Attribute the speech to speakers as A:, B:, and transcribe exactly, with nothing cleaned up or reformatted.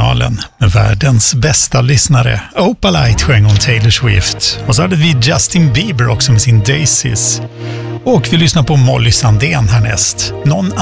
A: kanalen med världens bästa lyssnare. Opalite sjöng om Taylor Swift. Och så hade vi Justin Bieber också med sin Daisies. Och vi lyssnar på Molly Sandén härnäst. Någon